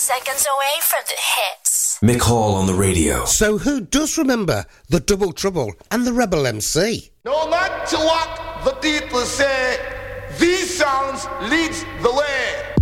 seconds away from the hits. Mick Hall on the radio. So who does remember the Double Trouble and the Rebel MC? No matter what the people say, these songs lead the way.